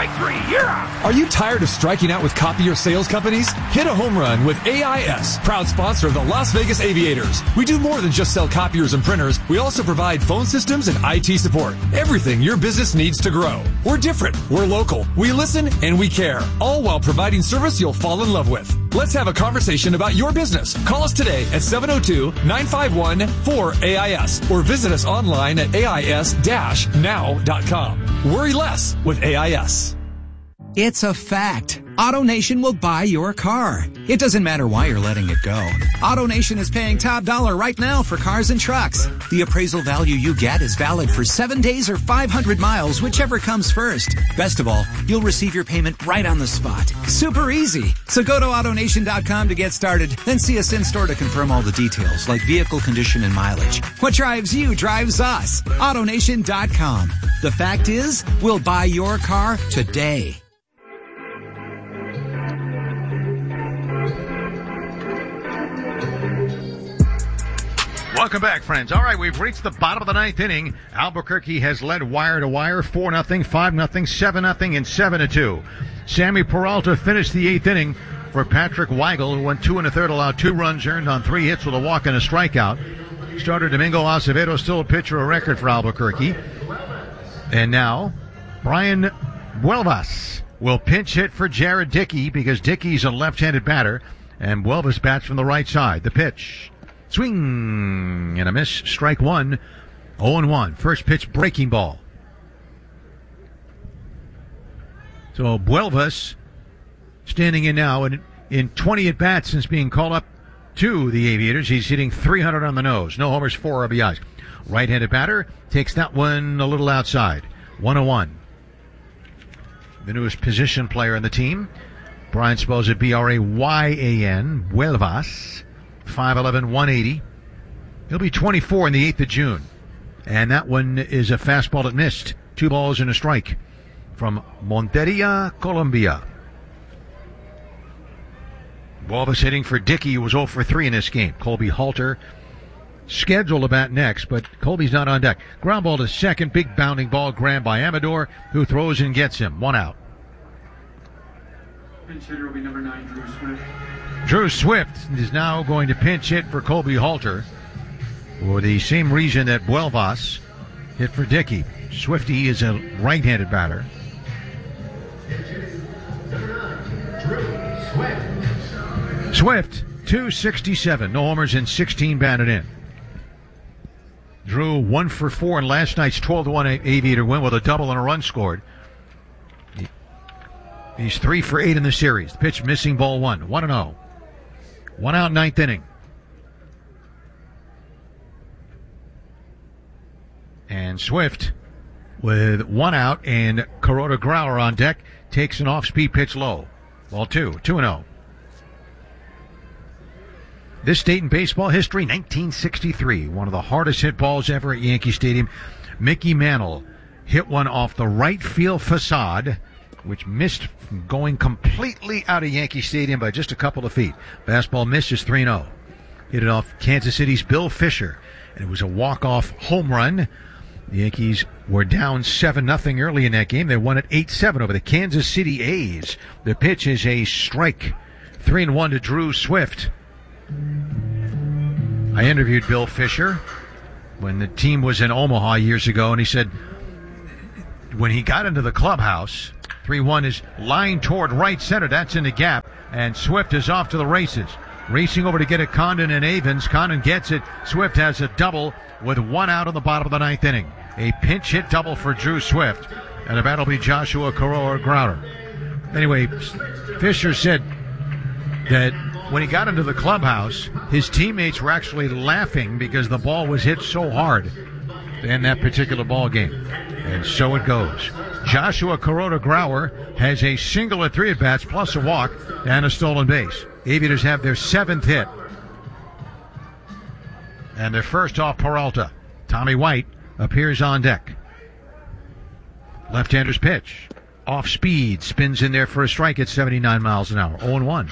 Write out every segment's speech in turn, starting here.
Strike three. You're out. Are you tired of striking out with copier sales companies? Hit a home run with AIS, proud sponsor of the Las Vegas Aviators. We do more than just sell copiers and printers. We also provide phone systems and IT support. Everything your business needs to grow. We're different. We're local. We listen and we care. All while providing service you'll fall in love with. Let's have a conversation about your business. Call us today at 702-951-4AIS or visit us online at AIS-now.com. Worry less with AIS. It's a fact. AutoNation will buy your car. It doesn't matter why you're letting it go. AutoNation is paying top dollar right now for cars and trucks. The appraisal value you get is valid for 7 days or 500 miles, whichever comes first. Best of all, you'll receive your payment right on the spot. Super easy. So go to AutoNation.com to get started, then see us in store to confirm all the details, like vehicle condition and mileage. What drives you drives us. AutoNation.com. The fact is, we'll buy your car today. Welcome back, friends. All right, we've reached the bottom of the ninth inning. Albuquerque has led wire to wire, 4-0, 5-0, 7-0, and 7-2. Sammy Peralta finished the eighth inning for Patrick Weigel, who went 2 1/3, allowed 2 runs, earned on 3 hits with a walk and a strikeout. Starter Domingo Acevedo, still a pitcher, a record for Albuquerque. And now, Brian Buelvas will pinch hit for Jared Dickey because Dickey's a left-handed batter, and Buelvas bats from the right side. The pitch. Swing and a miss. Strike one. 0-1. First pitch breaking ball. So Buelvas standing in now in 20 at-bats since being called up to the Aviators. He's hitting .300 on the nose. No homers, 4 RBIs. Right-handed batter takes that one a little outside. 1-1. The newest position player on the team. Brian spells it B-R-A-Y-A-N. Buelvas. 5'11", 180. He'll be 24 in the 8th of June. And that one is a fastball that missed. 2 balls and a strike from Monteria, Colombia. Buelvas hitting for Dickey, who was 0 for 3 in this game. Colby Halter scheduled to bat next, but Colby's not on deck. Ground ball to second. Big bounding ball grabbed by Amador, who throws and gets him. 1 out. Pinch hitter will be number 9, Drew Swift. Drew Swift is now going to pinch hit for Colby Halter for the same reason that Buelvas hit for Dickey. Swifty is a right-handed batter. Swift, 267, no homers and 16 batted in. Drew 1 for 4 in last night's 12-1 Aviator win with a double and a run scored. He's 3 for 8 in the series. The pitch missing, ball 1. 1-0. 1 out, 9th inning. And Swift, with 1 out and Kuroda Growler on deck, takes an off-speed pitch low. Ball 2. 2-0. This date in baseball history, 1963. One of the hardest hit balls ever at Yankee Stadium. Mickey Mantle hit one off the right field facade, which missed from going completely out of Yankee Stadium by just a couple of feet. Fastball misses, 3-0. Hit it off Kansas City's Bill Fisher, and it was a walk-off home run. The Yankees were down 7-0 early in that game. They won it 8-7 over the Kansas City A's. The pitch is a strike. 3-1 to Drew Swift. I interviewed Bill Fisher when the team was in Omaha years ago, and he said when he got into the clubhouse, 3-1 is line toward right center. That's in the gap. And Swift is off to the races. Racing over to get it, Condon and Avens. Condon gets it. Swift has a double with 1 out on the bottom of the 9th inning. A pinch hit double for Drew Swift. And the battle will be Joshua Kuroda Growler. Anyway, Fisher said that when he got into the clubhouse, his teammates were actually laughing because the ball was hit so hard in that particular ball game. And so it goes. Joshua Kuroda Growler has a single at 3 at-bats plus a walk and a stolen base. Aviators have their 7th hit. And their first off Peralta. Tommy White appears on deck. Left-hander's pitch. Off speed. Spins in there for a strike at 79 miles an hour. 0-1.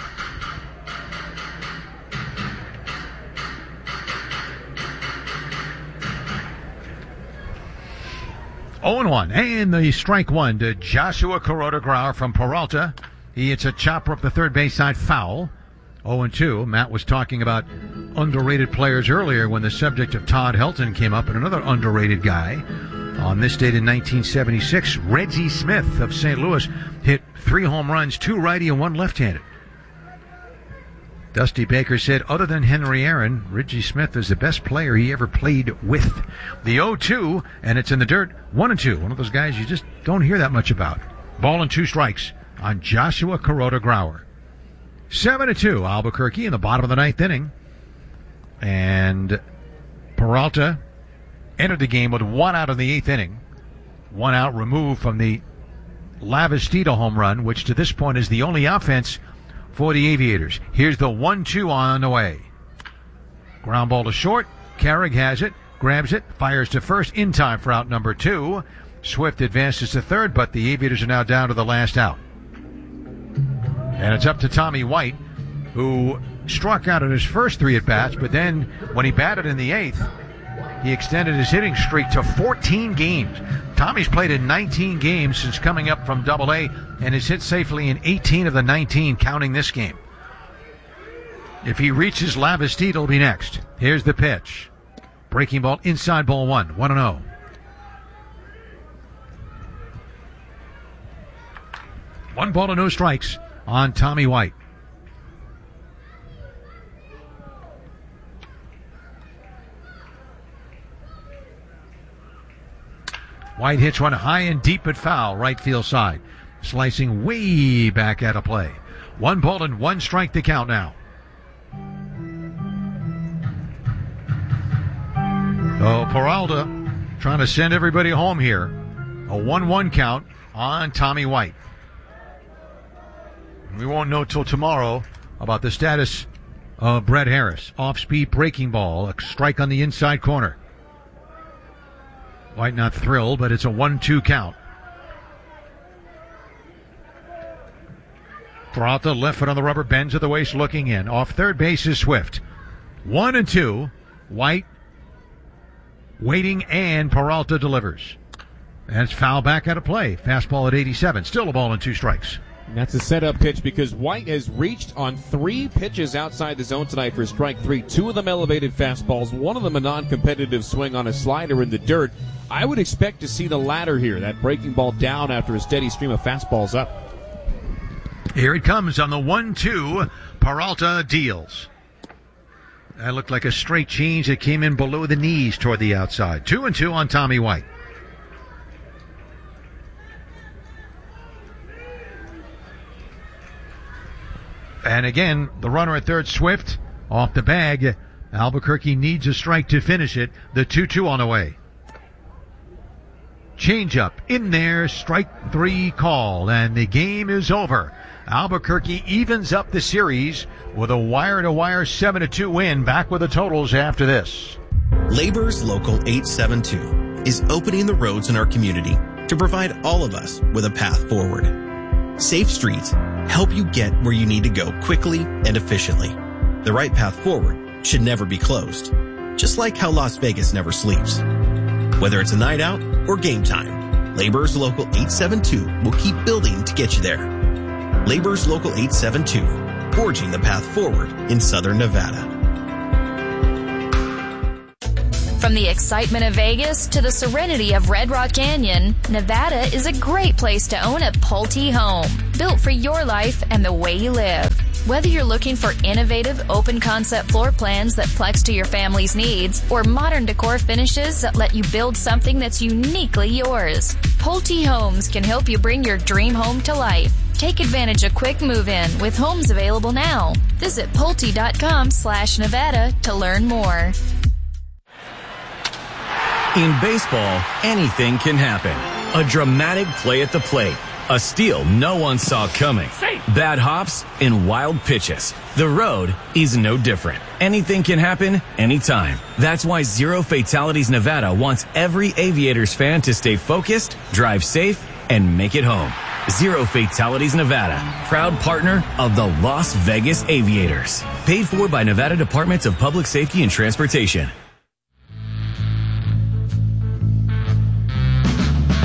0-1. And the strike one to Joshua Kuroda-Grauer from Peralta. He hits a chopper up the third base side, foul. 0-2. Matt was talking about underrated players earlier when the subject of Todd Helton came up, and another underrated guy. On this date in 1976, Reggie Smith of St. Louis hit 3 home runs, 2 righty and 1 left-handed. Dusty Baker said, other than Henry Aaron, Reggie Smith is the best player he ever played with. The 0-2, and it's in the dirt, 1-2. One of those guys you just don't hear that much about. Ball and 2 strikes on Joshua Kuroda-Grauer. 7-2, Albuquerque in the bottom of the 9th inning. And Peralta entered the game with 1 out in the 8th inning. 1 out removed from the Lavastida home run, which to this point is the only offense for the Aviators. Here's the 1-2 on the way. Ground ball to short. Carrig has it, grabs it, fires to first in time for out number 2. Swift advances to third, but the Aviators are now down to the last out. And it's up to Tommy White, who struck out in his first 3 at-bats, but then when he batted in the 8th, he extended his hitting streak to 14 games. Tommy's played in 19 games since coming up from Double-A and has hit safely in 18 of the 19, counting this game. If he reaches Lavastida, it'll be next. Here's the pitch. Breaking ball inside, ball 1, 1-0. One ball to no strikes on Tommy White. White hits one high and deep but foul, right field side. Slicing way back out of play. 1 ball and 1 strike to count now. So Peralta trying to send everybody home here. A 1-1 count on Tommy White. We won't know till tomorrow about the status of Brett Harris. Off-speed breaking ball, a strike on the inside corner. White not thrilled, but it's a 1-2 count. Peralta left foot on the rubber, bends at the waist, looking in. Off third base is Swift. 1-2. White waiting, and Peralta delivers. That's foul back out of play. Fastball at 87. Still a ball and 2 strikes. And that's a setup pitch because White has reached on 3 pitches outside the zone tonight for strike 3. 2 of them elevated fastballs, 1 of them a non-competitive swing on a slider in the dirt. I would expect to see the latter here, that breaking ball down after a steady stream of fastballs up. Here it comes on the 1-2. Peralta deals. That looked like a straight change that came in below the knees toward the outside. 2-2 on Tommy White. And again, the runner at third, Swift, off the bag. Albuquerque needs a strike to finish it. The 2-2 on the way. Changeup in there, strike 3 call, and the game is over. Albuquerque evens up the series with a wire-to-wire 7-2 win. Back with the totals after this. Labor's Local 872 is opening the roads in our community to provide all of us with a path forward. Safe streets help you get where you need to go quickly and efficiently. The right path forward should never be closed, just like how Las Vegas never sleeps. Whether it's a night out or game time, Labor's Local 872 will keep building to get you there. Labor's Local 872, forging the path forward in Southern Nevada. From the excitement of Vegas to the serenity of Red Rock Canyon, Nevada is a great place to own a Pulte home, built for your life and the way you live. Whether you're looking for innovative, open-concept floor plans that flex to your family's needs, or modern decor finishes that let you build something that's uniquely yours, Pulte Homes can help you bring your dream home to life. Take advantage of quick move-in with homes available now. Visit Pulte.com/Nevada to learn more. In baseball, anything can happen. A dramatic play at the plate. A steal no one saw coming. Bad hops and wild pitches. The road is no different. Anything can happen anytime. That's why Zero Fatalities Nevada wants every Aviators fan to stay focused, drive safe, and make it home. Zero Fatalities Nevada, proud partner of the Las Vegas Aviators. Paid for by Nevada Departments of Public Safety and Transportation.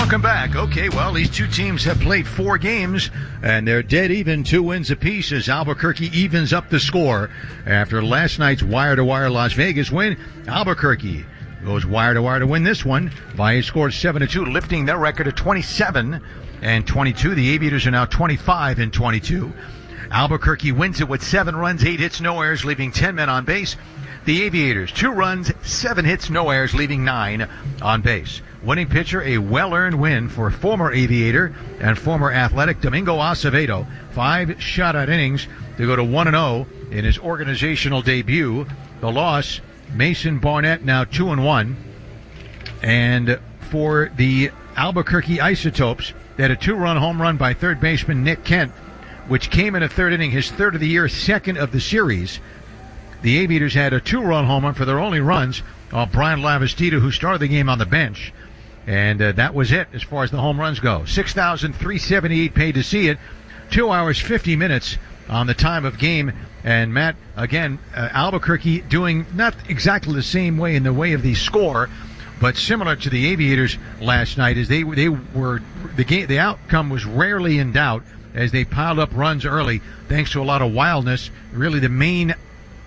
Welcome back. Okay, well, these two teams have played 4 games, and they're dead even, 2 wins apiece as Albuquerque evens up the score. After last night's wire-to-wire Las Vegas win, Albuquerque goes wire-to-wire to win this one by a score of 7-2, lifting their record to 27-22. The Aviators are now 25-22. Albuquerque wins it with 7 runs, 8 hits, no errors, leaving 10 men on base. The Aviators, 2 runs, 7 hits, no errors, leaving 9 on base. Winning pitcher, a well-earned win for former Aviator and former Athletic Domingo Acevedo. 5 shutout innings to go to 1-0 in his organizational debut. The loss, Mason Barnett now 2-1. And for the Albuquerque Isotopes, they had a 2-run home run by third baseman Nick Kent, which came in a third inning, his third of the year, second of the series. The Aviators had a 2-run home run for their only runs off Brian Lavastida, who started the game on the bench. And that was it as far as the home runs go. 6,378 paid to see it. 2 hours, 50 minutes on the time of game. And Matt, again, Albuquerque doing not exactly the same way in the way of the score, but similar to the Aviators last night, as the outcome was rarely in doubt as they piled up runs early, thanks to a lot of wildness. Really, the main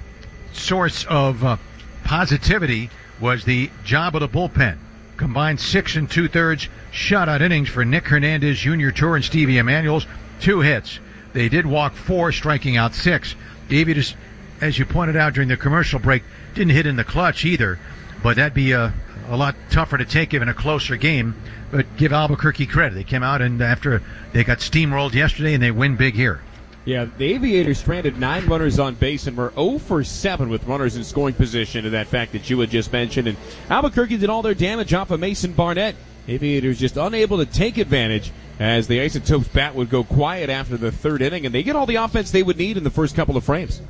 source of positivity was the job of the bullpen. Combined 6 2/3 shutout innings for Nick Hernandez, Junior Tour, and Stevie Emanuels. 2 hits. They did walk 4, striking out 6. The Aviators, as you pointed out during the commercial break, didn't hit in the clutch either, but that'd be a lot tougher to take in a closer game. But give Albuquerque credit. They came out, and after they got steamrolled yesterday, and they win big here. Yeah, the Aviators stranded 9 runners on base and were 0 for 7 with runners in scoring position, to that fact that you had just mentioned. And Albuquerque did all their damage off of Mason Barnett. Aviators just unable to take advantage as the Isotopes bat would go quiet after the third inning, and they get all the offense they would need in the first couple of frames.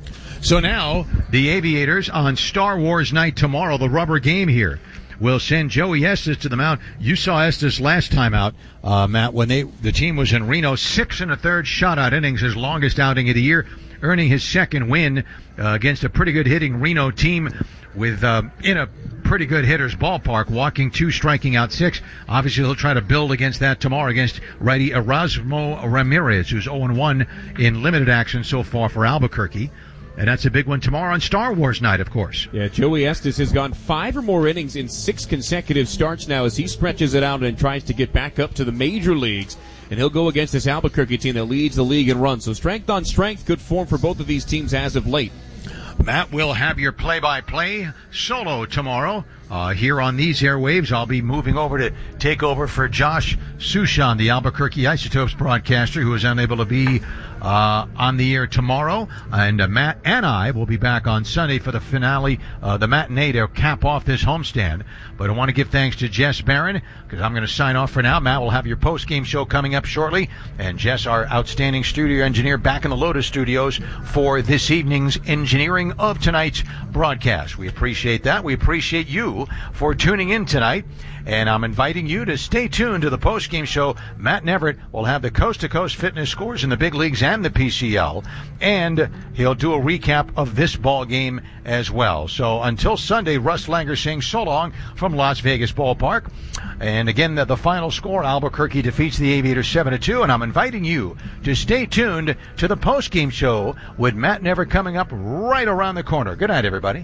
So now the Aviators on Star Wars night tomorrow, the rubber game here, will send Joey Estes to the mound. You saw Estes last time out, Matt, when the team was in Reno. 6 1/3 shutout innings, his longest outing of the year, earning his second win against a pretty good hitting Reno team with in a pretty good hitter's ballpark, walking 2, striking out 6. Obviously, they'll try to build against that tomorrow against righty Erasmo Ramirez, who's 0-1 in limited action so far for Albuquerque. And that's a big one tomorrow on Star Wars night, of course. Yeah, Joey Estes has gone 5 or more innings in 6 consecutive starts now as he stretches it out and tries to get back up to the major leagues. And he'll go against this Albuquerque team that leads the league in runs. So strength on strength, good form for both of these teams as of late. Matt will have your play-by-play solo tomorrow here on these airwaves. I'll be moving over to take over for Josh Sushan, the Albuquerque Isotopes broadcaster, who is unable to be on the air tomorrow. And Matt and I will be back on Sunday for the finale, the matinee to cap off this homestand. But I want to give thanks to Jess Barron, because I'm going to sign off for now. Matt will have your post-game show coming up shortly. And Jess, our outstanding studio engineer, back in the Lotus Studios for this evening's engineering of tonight's broadcast. We appreciate that. We appreciate you for tuning in tonight. And I'm inviting you to stay tuned to the post-game show. Matt Neverett will have the coast-to-coast fitness scores in the big leagues and the PCL. And he'll do a recap of this ball game as well. So until Sunday, Russ Langer saying so long from Las Vegas Ballpark. And again, the final score, Albuquerque defeats the Aviators 7-2. And I'm inviting you to stay tuned to the post-game show with Matt Neverett coming up right around the corner. Good night, everybody.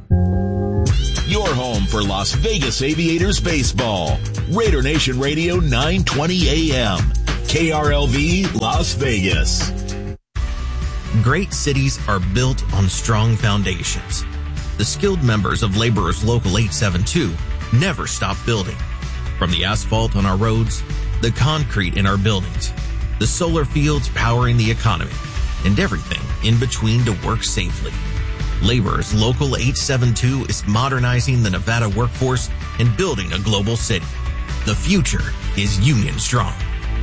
Your home for Las Vegas Aviators baseball. Raider Nation Radio 920 AM. KRLV Las Vegas. Great cities are built on strong foundations. The skilled members of Laborers Local 872 never stop building. From the asphalt on our roads, the concrete in our buildings, the solar fields powering the economy, and everything in between to work safely. Laborers Local 872 is modernizing the Nevada workforce and building a global city. The future is Union Strong.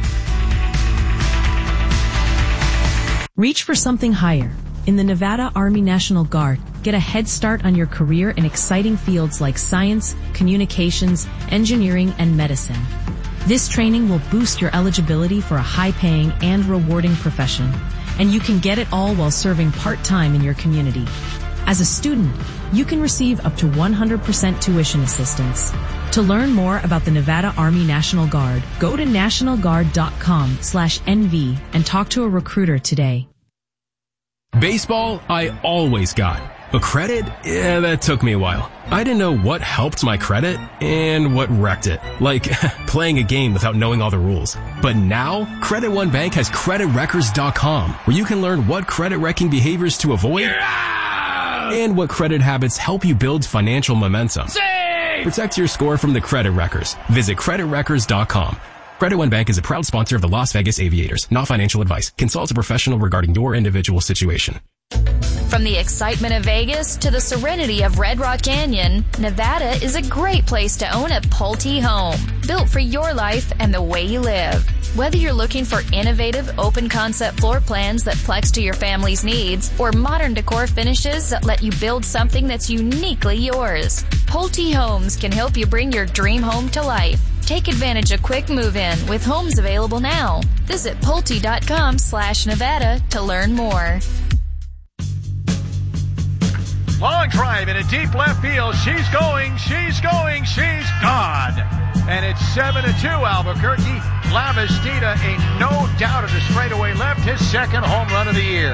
Reach for something higher. In the Nevada Army National Guard, get a head start on your career in exciting fields like science, communications, engineering, and medicine. This training will boost your eligibility for a high-paying and rewarding profession, and you can get it all while serving part-time in your community. As a student, you can receive up to 100% tuition assistance. To learn more about the Nevada Army National Guard, go to nationalguard.com/NV and talk to a recruiter today. Baseball, I always got. But credit? Yeah, that took me a while. I didn't know what helped my credit and what wrecked it. Like playing a game without knowing all the rules. But now, Credit One Bank has CreditWreckers.com, where you can learn what credit wrecking behaviors to avoid and what credit habits help you build financial momentum. Protect your score from the Credit Wreckers. Visit CreditWreckers.com. Credit One Bank is a proud sponsor of the Las Vegas Aviators. Not financial advice. Consult a professional regarding your individual situation. From the excitement of Vegas to the serenity of Red Rock Canyon, Nevada is a great place to own a Pulte home, built for your life and the way you live. Whether you're looking for innovative, open-concept floor plans that flex to your family's needs, or modern decor finishes that let you build something that's uniquely yours, Pulte Homes can help you bring your dream home to life. Take advantage of quick move-in with homes available now. Visit Pulte.com/Nevada to learn more. Long drive in a deep left field. She's going, she's gone. And it's 7-2 Albuquerque. Lavastida, a no doubt at the straightaway left, his second home run of the year.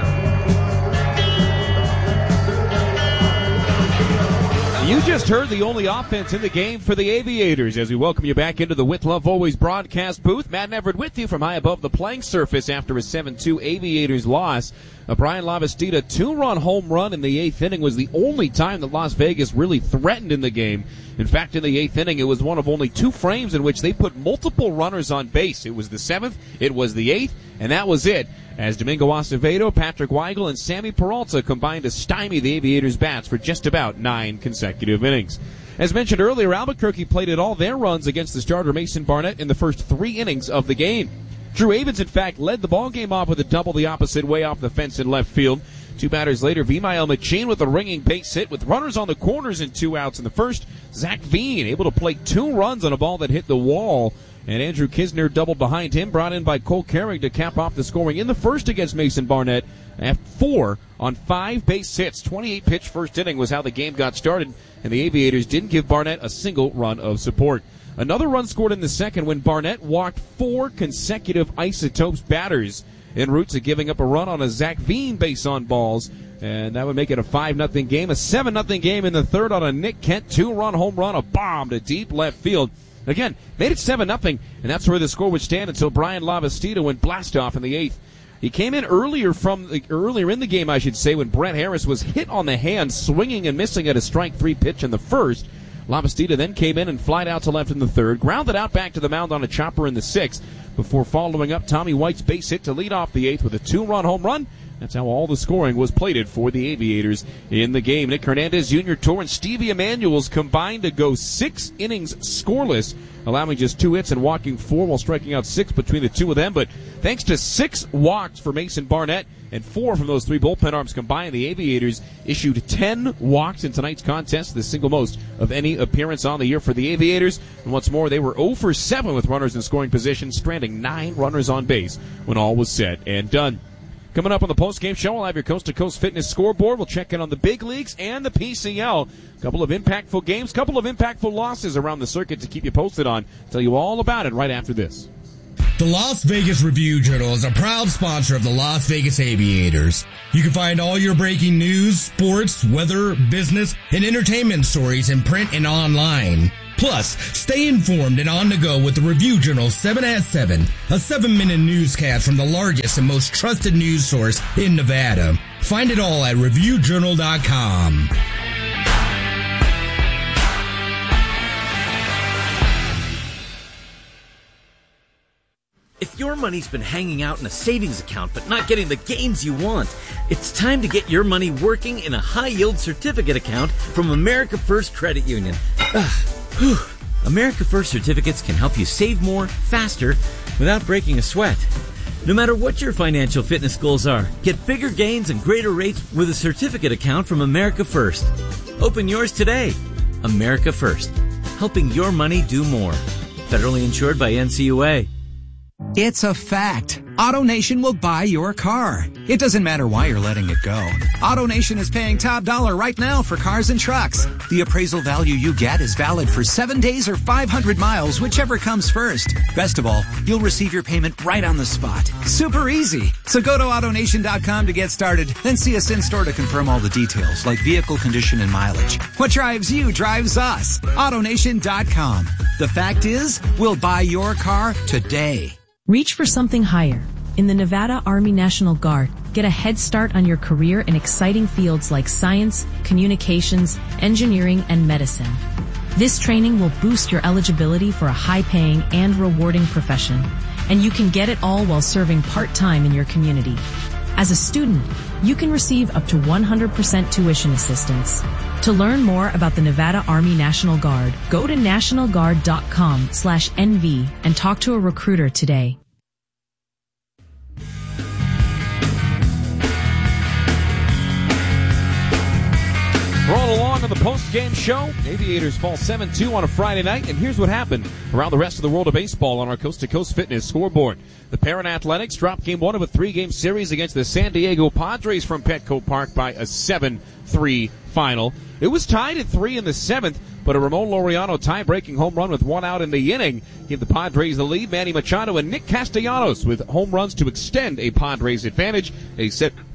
You just heard the only offense in the game for the Aviators as we welcome you back into the With Love Always broadcast booth. Matt and Everett with you from high above the playing surface after a 7-2 Aviators loss. Brian Lavastida, 2-run home run in the 8th inning was the only time that Las Vegas really threatened in the game. In fact, in the 8th inning, it was one of only 2 frames in which they put multiple runners on base. It was the 7th, it was the 8th, and that was it. As Domingo Acevedo, Patrick Weigel, and Sammy Peralta combined to stymie the Aviators' bats for just about 9 consecutive innings. As mentioned earlier, Albuquerque plated all their runs against the starter Mason Barnett in the first 3 innings of the game. Drew Avens, in fact, led the ballgame off with a double the opposite way off the fence in left field. 2 batters later, Vimael Machin with a ringing base hit with runners on the corners and 2 outs in the first. Zach Veen able to plate 2 runs on a ball that hit the wall. And Andrew Kisner doubled behind him, brought in by Cole Carrig to cap off the scoring in the first against Mason Barnett. At 4 on 5 base hits, 28-pitch first inning was how the game got started, and the Aviators didn't give Barnett a single run of support. Another run scored in the second when Barnett walked 4 consecutive Isotopes batters en route to giving up a run on a Zach Veen base on balls, and that would make it a 5-0 game. A 7-0 game in the third on a Nick Kent 2-run home run, a bomb to deep left field. Again, made it 7-0, and that's where the score would stand until Brian Lavastida went blast off in the 8th. He came in earlier in the game, I should say, when Brett Harris was hit on the hand, swinging and missing at a strike 3 pitch in the first. Lavastida then came in and flied out to left in the third, grounded out back to the mound on a chopper in the 6th, before following up Tommy White's base hit to lead off the 8th with a 2-run home run. That's how all the scoring was plated for the Aviators in the game. Nick Hernandez, Junior Torre, and Stevie Emanuels combined to go 6 innings scoreless, allowing just 2 hits and walking 4 while striking out 6 between the 2 of them. But thanks to 6 walks for Mason Barnett and 4 from those 3 bullpen arms combined, the Aviators issued 10 walks in tonight's contest, the single most of any appearance on the year for the Aviators. And what's more, they were 0 for 7 with runners in scoring position, stranding 9 runners on base when all was said and done. Coming up on the postgame show, we'll have your coast-to-coast fitness scoreboard. We'll check in on the big leagues and the PCL. A couple of impactful games, couple of impactful losses around the circuit to keep you posted on. Tell you all about it right after this. The Las Vegas Review-Journal is a proud sponsor of the Las Vegas Aviators. You can find all your breaking news, sports, weather, business, and entertainment stories in print and online. Plus, stay informed and on the go with the Review-Journal 7 at 7, a 7-minute newscast from the largest and most trusted news source in Nevada. Find it all at ReviewJournal.com. If your money's been hanging out in a savings account but not getting the gains you want, it's time to get your money working in a high-yield certificate account from America First Credit Union. America First certificates can help you save more, faster, without breaking a sweat. No matter what your financial fitness goals are, get bigger gains and greater rates with a certificate account from America First. Open yours today. America First, helping your money do more. Federally insured by NCUA. It's a fact. AutoNation will buy your car. It doesn't matter why you're letting it go. AutoNation is paying top dollar right now for cars and trucks. The appraisal value you get is valid for 7 days or 500 miles, whichever comes first. Best of all, you'll receive your payment right on the spot. Super easy. So go to AutoNation.com to get started, then see us in-store to confirm all the details, like vehicle condition and mileage. What drives you drives us. AutoNation.com. The fact is, we'll buy your car today. Reach for something higher. In the Nevada Army National Guard, get a head start on your career in exciting fields like science, communications, engineering, and medicine. This training will boost your eligibility for a high-paying and rewarding profession, and you can get it all while serving part-time in your community. As a student, you can receive up to 100% tuition assistance. To learn more about the Nevada Army National Guard, go to nationalguard.com/NV and talk to a recruiter today. Rolling along on the post-game show. Aviators fall 7-2 on a Friday night, and here's what happened around the rest of the world of baseball on our Coast to Coast Fitness scoreboard. The Parent Athletics dropped game one of a 3-game series against the San Diego Padres from Petco Park by a 7-3 final. It was tied at 3 in the 7th, but a Ramon Laureano tie-breaking home run with 1 out in the inning gave the Padres the lead. Manny Machado and Nick Castellanos with home runs to extend a Padres advantage. A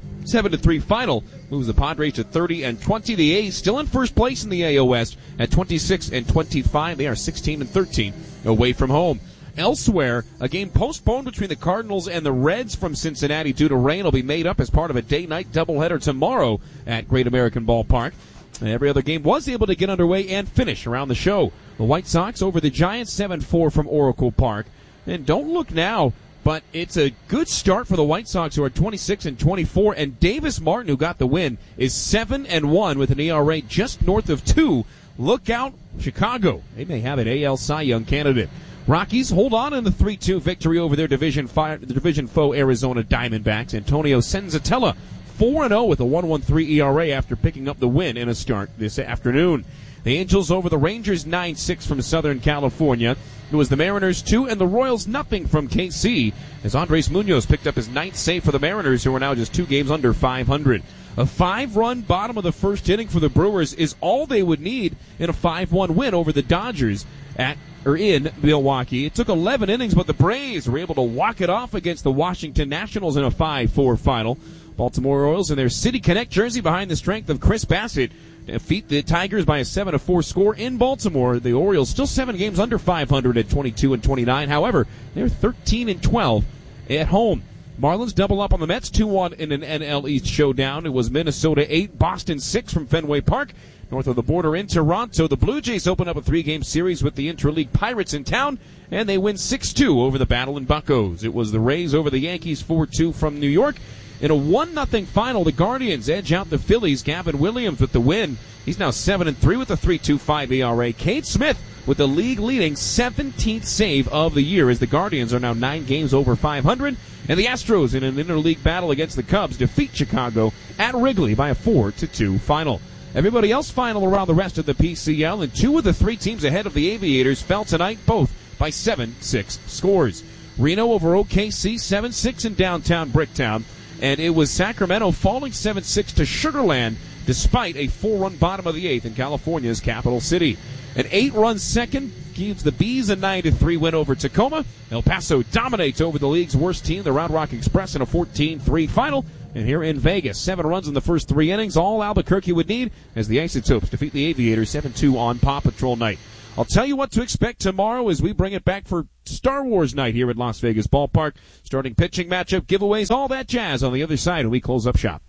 7-3 final moves the Padres to 30-20. The A's still in first place in the AL West at 26-25. They are 16-13 away from home. Elsewhere, a game postponed between the Cardinals and the Reds from Cincinnati due to rain will be made up as part of a day-night doubleheader tomorrow at Great American Ballpark. Every other game was able to get underway and finish around the show. The White Sox over the Giants 7-4 from Oracle Park. And don't look now, but it's a good start for the White Sox, who are 26-24, and Davis Martin, who got the win, is 7-1 with an ERA just north of 2. Look out, Chicago. They may have an AL Cy Young candidate. Rockies hold on in the 3-2 victory over their division foe Arizona Diamondbacks. Antonio Senzatella 4-0 with a 1.13 ERA after picking up the win in a start this afternoon. The Angels over the Rangers 9-6 from Southern California. It was the Mariners 2 and the Royals nothing from KC, as Andres Munoz picked up his 9th save for the Mariners, who are now just 2 games under 500. A 5-run bottom of the first inning for the Brewers is all they would need in a 5-1 win over the Dodgers in Milwaukee. It took 11 innings, but the Braves were able to walk it off against the Washington Nationals in a 5-4 final. Baltimore Orioles in their City Connect jersey behind the strength of Chris Bassett defeat the Tigers by a 7-4 score in Baltimore. The Orioles still 7 games under 500 at 22-29. However, they're 13-12 at home. Marlins double up on the Mets 2-1 in an NL East showdown. It was Minnesota 8, Boston 6 from Fenway Park. North of the border in Toronto, the Blue Jays open up a 3-game series with the Interleague Pirates in town, and they win 6-2 over the Battling Buccos. It was the Rays over the Yankees 4-2 from New York. In a 1-0 final, the Guardians edge out the Phillies. Gavin Williams with the win. He's now 7-3 with a 3.25 ERA. Cade Smith with the league-leading 17th save of the year, as the Guardians are now 9 games over 500. And the Astros, in an interleague battle against the Cubs, defeat Chicago at Wrigley by a 4-2 final. Everybody else final around the rest of the PCL, and 2 of the 3 teams ahead of the Aviators fell tonight, both by 7-6 scores. Reno over OKC 7-6 in downtown Bricktown. And it was Sacramento falling 7-6 to Sugar Land despite a 4-run bottom of the 8th in California's capital city. An 8-run second gives the Bees a 9-3 win over Tacoma. El Paso dominates over the league's worst team, the Round Rock Express, in a 14-3 final. And here in Vegas, 7 runs in the first 3 innings, all Albuquerque would need, as the Isotopes defeat the Aviators 7-2 on Paw Patrol night. I'll tell you what to expect tomorrow as we bring it back for Star Wars night here at Las Vegas Ballpark. Starting pitching matchup, giveaways, all that jazz on the other side when we close up shop.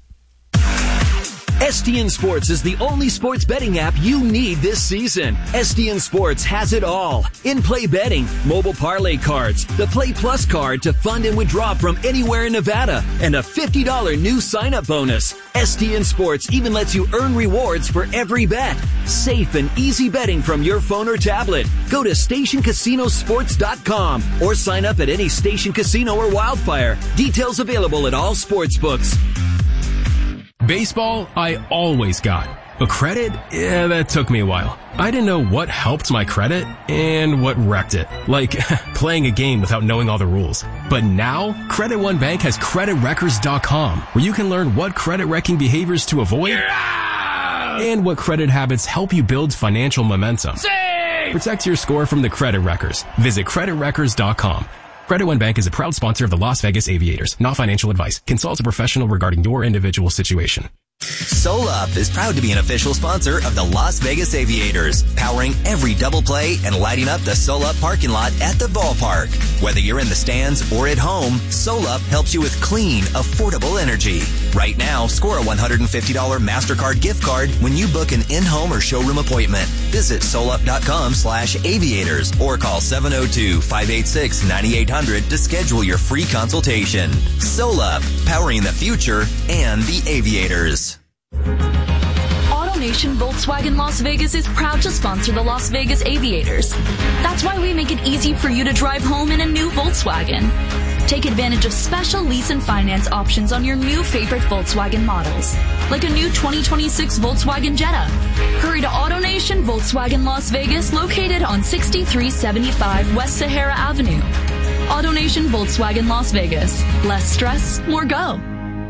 STN Sports is the only sports betting app you need this season. STN Sports has it all. In-play betting, mobile parlay cards, the Play Plus card to fund and withdraw from anywhere in Nevada, and a $50 new sign-up bonus. STN Sports even lets you earn rewards for every bet. Safe and easy betting from your phone or tablet. Go to StationCasinoSports.com or sign up at any Station Casino or Wildfire. Details available at all sports books. Baseball, I always got. A credit? Yeah, that took me a while. I didn't know what helped my credit and what wrecked it. Like playing a game without knowing all the rules. But now, Credit One Bank has CreditWreckers.com, where you can learn what credit wrecking behaviors to avoid and what credit habits help you build financial momentum. Protect your score from the Credit Wreckers. Visit CreditWreckers.com. Credit One Bank is a proud sponsor of the Las Vegas Aviators. Not financial advice. Consult a professional regarding your individual situation. SolUp is proud to be an official sponsor of the Las Vegas Aviators, powering every double play and lighting up the SolUp parking lot at the ballpark. Whether you're in the stands or at home, SolUp helps you with clean, affordable energy. Right now, score a $150 MasterCard gift card when you book an in-home or showroom appointment. Visit solup.com/aviators or call 702-586-9800 to schedule your free consultation. SolUp, powering the future and the Aviators. AutoNation Volkswagen Las Vegas is proud to sponsor the Las Vegas Aviators. That's why we make it easy for you to drive home in a new Volkswagen. Take advantage of special lease and finance options on your new favorite Volkswagen models, like a new 2026 Volkswagen Jetta. Hurry to AutoNation Volkswagen Las Vegas, located on 6375 West Sahara Avenue. AutoNation Volkswagen Las Vegas. Less stress, more go.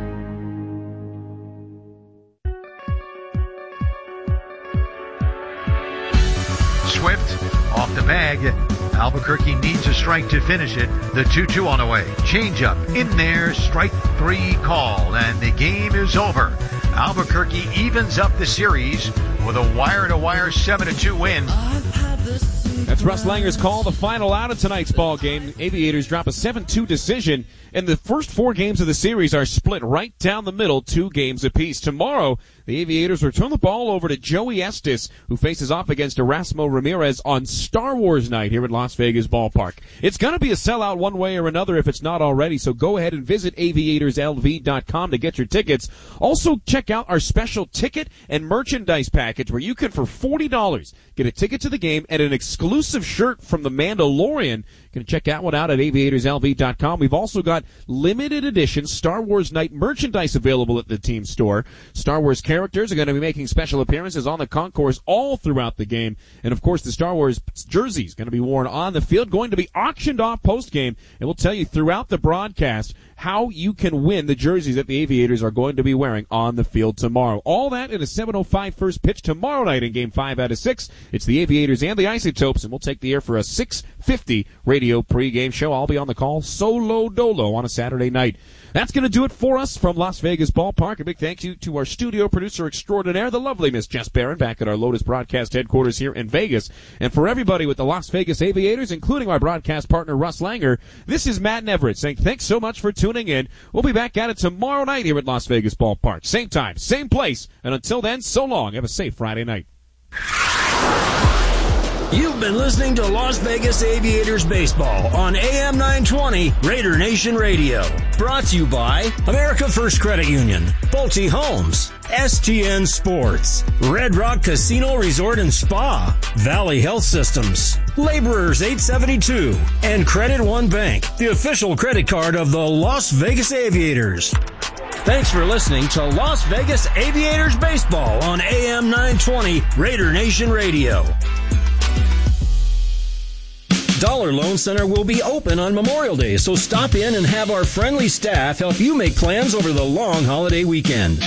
Swift off the bag. Albuquerque needs a strike to finish it. The 2-2 on the way. Change up in there. Strike 3 call. And the game is over. Albuquerque evens up the series with a wire-to-wire 7-2 win. That's Russ Langer's call, the final out of tonight's ball game. Aviators drop a 7-2 decision, and the first 4 games of the series are split right down the middle, 2 games apiece. Tomorrow, the Aviators return the ball over to Joey Estes, who faces off against Erasmo Ramirez on Star Wars night here at Las Vegas Ballpark. It's going to be a sellout one way or another if it's not already, so go ahead and visit aviatorslv.com to get your tickets. Also, check out our special ticket and merchandise package where you can, for $40, get a ticket to the game and an exclusive shirt from The Mandalorian. You can check that one out at aviatorslv.com. We've also got limited edition Star Wars night merchandise available at the team store. Star Wars characters are going to be making special appearances on the concourse all throughout the game. And, of course, the Star Wars jersey is going to be worn on the field, going to be auctioned off post-game. And we'll tell you throughout the broadcast how you can win the jerseys that the Aviators are going to be wearing on the field tomorrow. All that in a 7:05 first pitch tomorrow night in Game 5 out of 6. It's the Aviators and the Isotopes, and we'll take the air for a 6:50 radio pregame show. I'll be on the call solo dolo on a Saturday night. That's going to do it for us from Las Vegas Ballpark. A big thank you to our studio producer extraordinaire, the lovely Miss Jess Barron, back at our Lotus broadcast headquarters here in Vegas. And for everybody with the Las Vegas Aviators, including our broadcast partner, Russ Langer, this is Matt Everett saying thanks so much for tuning in. We'll be back at it tomorrow night here at Las Vegas Ballpark. Same time, same place. And until then, so long. Have a safe Friday night. You've been listening to Las Vegas Aviators Baseball on AM 920 Raider Nation Radio. Brought to you by America First Credit Union, Pulte Homes, STN Sports, Red Rock Casino Resort and Spa, Valley Health Systems, Laborers 872, and Credit One Bank, the official credit card of the Las Vegas Aviators. Thanks for listening to Las Vegas Aviators Baseball on AM 920 Raider Nation Radio. Dollar Loan Center will be open on Memorial Day, so stop in and have our friendly staff help you make plans over the long holiday weekend.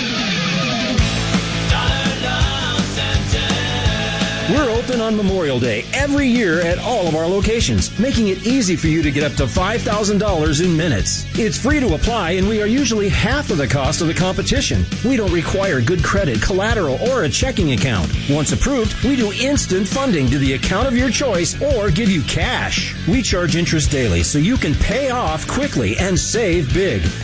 We're open on Memorial Day every year at all of our locations, making it easy for you to get up to $5,000 in minutes. It's free to apply, and we are usually half of the cost of the competition. We don't require good credit, collateral, or a checking account. Once approved, we do instant funding to the account of your choice or give you cash. We charge interest daily so you can pay off quickly and save big.